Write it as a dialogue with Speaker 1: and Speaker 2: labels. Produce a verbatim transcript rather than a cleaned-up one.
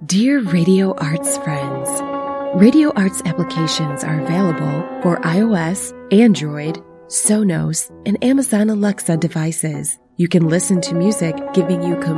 Speaker 1: Dear Radio Arts friends, Radio Arts applications are available for iOS, Android, Sonos, and Amazon Alexa devices. You can listen to music giving you